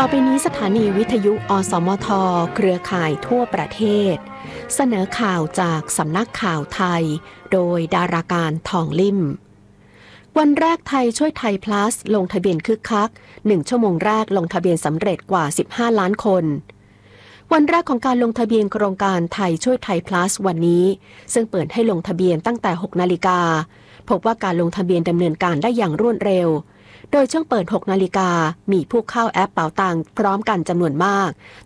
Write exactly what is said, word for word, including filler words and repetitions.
อไปนี้สถานีวิทยุอสมทเครือข่ายทั่วประเทศเสนอข่าวจากสำนักข่าวไทยโดยดาราการทองลิ่มวันแรกไทยช่วยไทย plus ลงทะเบียนคึกคักหนึ่งชั่วโมงแรกลงทะเบียนสำเร็จกว่าสิบห้าล้านคนวันแรกของการลงทะเบียนโครงการไทยช่วยไทย plus วันนี้ซึ่งเปิดให้ลงทะเบียนตั้งแต่หกนาฬิกาพบว่าการลงทะเบียนดำเนินการได้อย่างรวดเร็วโดยช่วงเปิดหกนาฬิกามีผู้เข้าแอปเป๋าตังค์พร้อมกันจำนวนมาก